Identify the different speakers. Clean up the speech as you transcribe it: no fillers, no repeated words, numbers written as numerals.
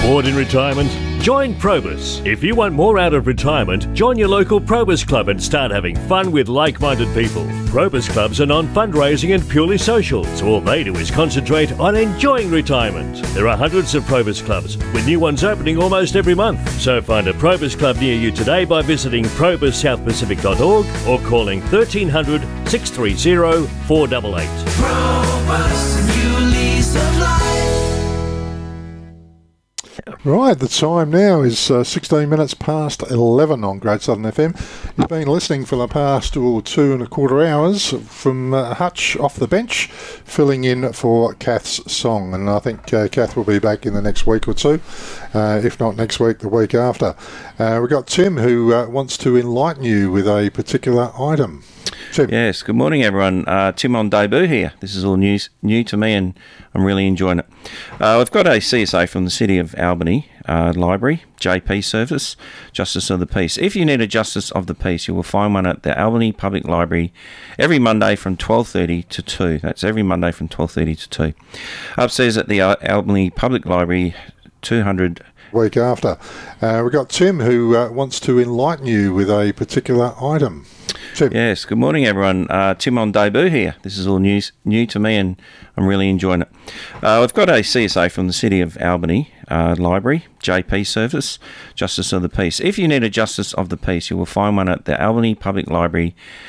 Speaker 1: Bored in retirement? Join Probus. If you want more out of retirement, join your local Probus club and start having fun with like-minded people. Probus clubs are non-fundraising and purely social, so all they do is concentrate on enjoying retirement. There are hundreds of Probus clubs, with new ones opening almost every month. So find a Probus club near you today by visiting probussouthpacific.org or calling 1300 630 488.
Speaker 2: Probus, new lease of life.
Speaker 3: Right, the time now is 16 minutes past 11 on Great Southern FM. You've been listening for the past 2.25 hours from Hutch off the bench, filling in for Kath's song. And I think Kath will be back in the next week or two, if not next week, the week after. We've got Tim, who wants to enlighten you with a particular item. Tim.
Speaker 4: Yes, good morning everyone. Tim on debut here. This is all new to me and I'm really enjoying it. We've got a CSA from the City of Albany Library, JP Service, Justice of the Peace. If you need a Justice of the Peace, you will find one at the Albany Public Library every Monday from 12:30 to 2. That's every Monday from 12:30 to 2. Upstairs at the Albany Public Library, 200...
Speaker 3: Week after. We've got Tim, who wants to enlighten you with a particular item. Tim.
Speaker 4: Yes, good morning everyone. Tim on debut here. This is all new to me and I'm really enjoying it. We've got a CSA from the City of Albany Library, JP Service, Justice of the Peace. If you need a Justice of the Peace, you will find one at the Albany Public Library